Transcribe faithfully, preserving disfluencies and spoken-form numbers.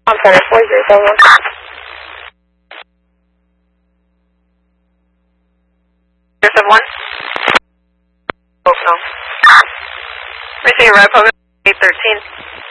I'm sorry, four zero seven one. zero seven one? Oh, no. Let me see your rep, eight thirteen.